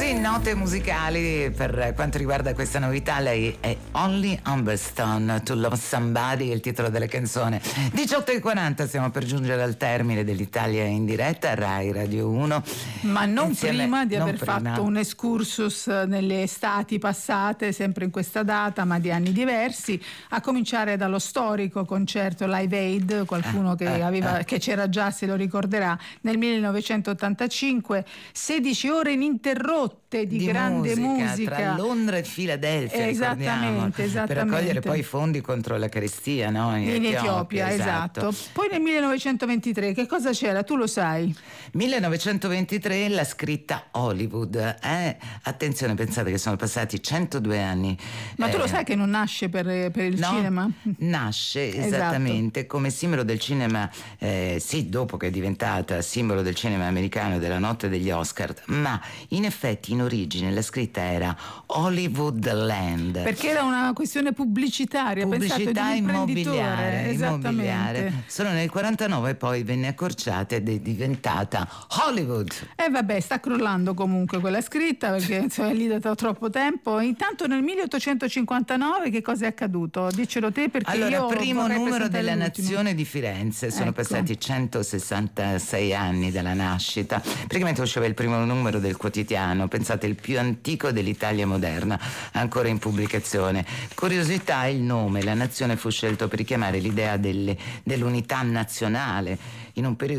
Così, note musicali per quanto riguarda questa novità. Lei è Holly Humberstone, To Love Somebody, il titolo della canzone. 18:40, stiamo per giungere al termine dell'Italia in diretta, Rai Radio 1. Ma non Insieme, prima di aver prima. fatto un excursus nelle estati passate, sempre in questa data, ma di anni diversi, a cominciare dallo storico concerto Live Aid, qualcuno che c'era già se lo ricorderà, nel 1985, 16 ore ininterrotte di grande musica tra Londra e Filadelfia, esattamente. per raccogliere poi fondi contro la carestia, no? In Etiopia, esatto. Poi nel 1923 che cosa c'era? Tu lo sai? 1923 la scritta Hollywood. Attenzione, pensate che sono passati 102 anni. Ma tu lo sai che non nasce per il cinema? Nasce esattamente come simbolo del cinema, sì, dopo che è diventata simbolo del cinema americano della notte degli Oscar, ma in effetti in origine la scritta era Hollywood Land. Perché era una questione pubblicitaria, pubblicità immobiliare. Solo nel 49 poi venne accorciata ed è diventata Hollywood. Vabbè, sta crollando comunque quella scritta perché insomma, è lì da troppo tempo. Intanto nel 1859 che cosa è accaduto? Diccelo te, perché allora, io primo numero della Nazione di Firenze, sono passati 166 anni dalla nascita. Praticamente usciva il primo numero del quotidiano, pensate, il più antico dell'Italia moderna, ancora in pubblicazione. Curiosità, il nome, la nazione fu scelto per richiamare l'idea dell'unità nazionale in un periodo